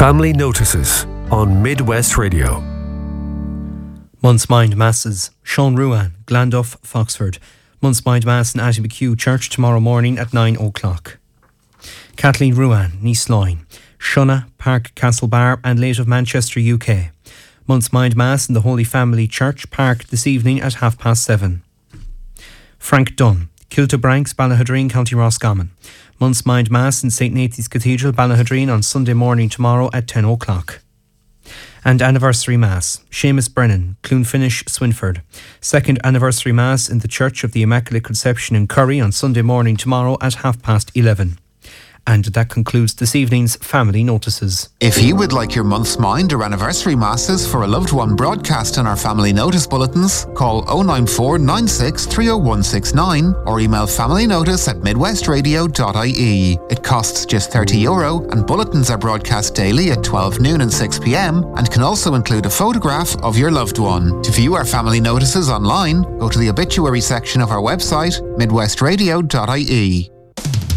Family Notices on Midwest Radio. Month's Mind Masses. Sean Ruan, Glanduff, Foxford. Month's Mind Mass in Atty McHugh Church tomorrow morning at 9 o'clock. Kathleen Ruan, Niceloin. Shuna, Park Castlebar and Late of Manchester, UK. Month's Mind Mass in the Holy Family Church Park this evening at 7:30. Frank Dunn, Kiltabranks, Ballahadreen, County Roscommon. Month's Mind Mass in St. Nathan's Cathedral, Ballahadreen on Sunday morning tomorrow at 10 o'clock. And Anniversary Mass, Seamus Brennan, Cloonfinish, Swinford. Second Anniversary Mass in the Church of the Immaculate Conception in Curry on Sunday morning tomorrow at 11:30. And that concludes this evening's Family Notices. If you would like your month's mind or anniversary masses for a loved one broadcast in our Family Notice bulletins, call 094 96 30169 or email familynotice@midwestradio.ie. It costs just €30 and bulletins are broadcast daily at 12 noon and 6 p.m. and can also include a photograph of your loved one. To view our Family Notices online, go to the obituary section of our website, midwestradio.ie.